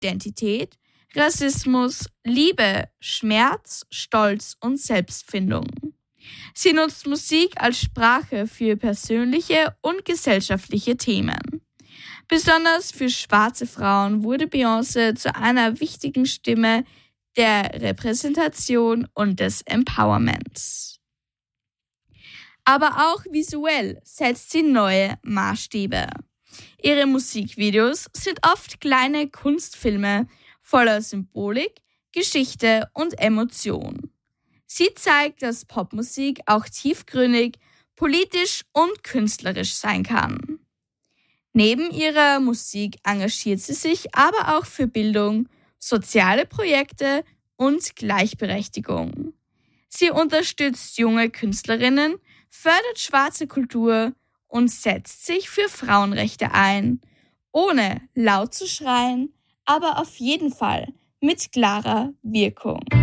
Identität, Rassismus, Liebe, Schmerz, Stolz und Selbstfindung. Sie nutzt Musik als Sprache für persönliche und gesellschaftliche Themen. Besonders für schwarze Frauen wurde Beyoncé zu einer wichtigen Stimme der Repräsentation und des Empowerments. Aber auch visuell setzt sie neue Maßstäbe. Ihre Musikvideos sind oft kleine Kunstfilme voller Symbolik, Geschichte und Emotion. Sie zeigt, dass Popmusik auch tiefgründig, politisch und künstlerisch sein kann. Neben ihrer Musik engagiert sie sich aber auch für Bildung, soziale Projekte und Gleichberechtigung. Sie unterstützt junge Künstlerinnen, fördert schwarze Kultur und setzt sich für Frauenrechte ein, ohne laut zu schreien, aber auf jeden Fall mit klarer Wirkung.